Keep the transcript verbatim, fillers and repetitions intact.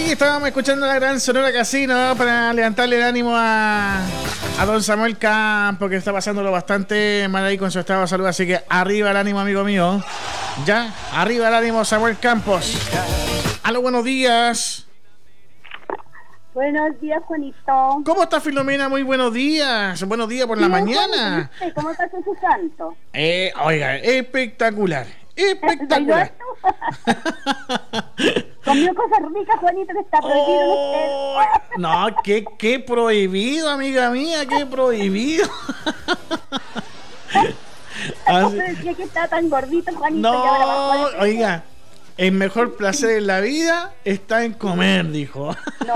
Ahí estábamos escuchando la gran Sonora Casino para levantarle el ánimo a, a don Samuel Campos, que está pasándolo bastante mal ahí con su estado de salud. Así que arriba el ánimo, amigo mío. Ya, arriba el ánimo, Samuel Campos. Aló, buenos días. Buenos días, Juanito. ¿Cómo está Filomena? Muy buenos días. Buenos días por la Bien, mañana. Juanito, ¿cómo está su santo? Eh, oiga, espectacular. Espectacular. Comió cosas ricas, Juanito, que está prohibido. Oh, no, qué, qué prohibido, amiga mía, qué prohibido. Así, decía que estaba tan gordito, Juanito. No, y ahora bajó de peso. oiga, el mejor placer en la vida está en comer, dijo. No,